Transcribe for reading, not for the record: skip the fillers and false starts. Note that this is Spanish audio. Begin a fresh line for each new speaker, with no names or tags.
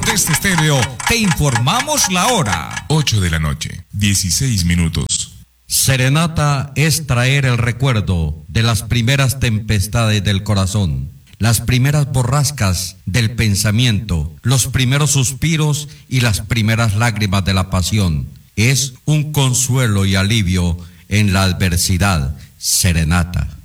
Sudeste Estéreo, te informamos la hora.
8 de la noche, 16 minutos.
Serenata es traer el recuerdo de las primeras tempestades del corazón, las primeras borrascas del pensamiento, los primeros suspiros y las primeras lágrimas de la pasión. Es un consuelo y alivio en la adversidad. Serenata.